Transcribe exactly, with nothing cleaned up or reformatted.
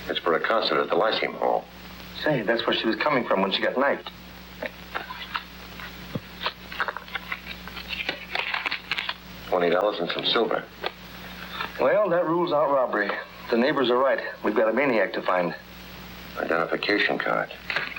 It's for a concert at the Lyceum Hall. Say, that's where she was coming from when she got knifed. Twenty dollars and some silver. Well, that rules out robbery. The neighbors are right. We've got a maniac to find. Identification card.